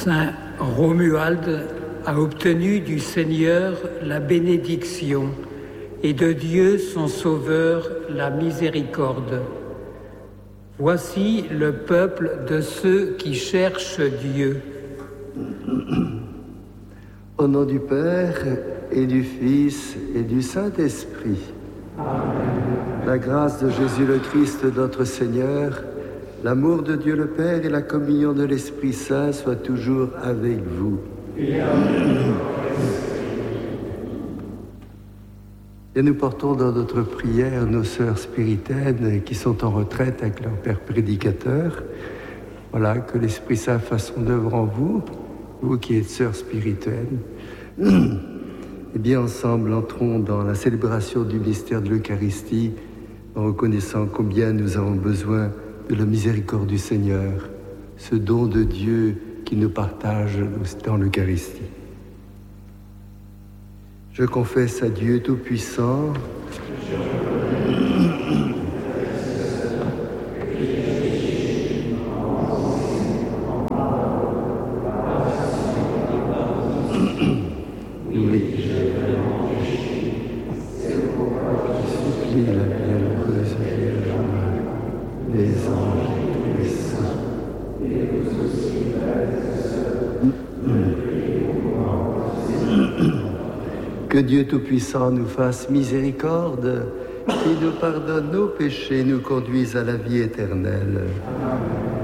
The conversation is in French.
Saint Romuald a obtenu du Seigneur la bénédiction et de Dieu son Sauveur la miséricorde. Voici le peuple de ceux qui cherchent Dieu. Au nom du Père et du Fils et du Saint-Esprit. Amen. La grâce de Jésus le Christ, notre Seigneur, l'amour de Dieu le Père et la communion de l'Esprit Saint soient toujours avec vous. Et nous portons dans notre prière nos sœurs spiritaines qui sont en retraite avec leur Père prédicateur. Voilà, que l'Esprit Saint fasse son œuvre en vous, vous qui êtes sœurs spirituelles. Et bien ensemble, entrons dans la célébration du mystère de l'Eucharistie en reconnaissant combien nous avons besoin de la miséricorde du Seigneur, ce don de Dieu qui nous partage dans l'Eucharistie. Je confesse à Dieu Tout-Puissant, que Dieu Tout-Puissant nous fasse miséricorde, qu'il nous pardonne nos péchés, nous conduise à la vie éternelle. Amen.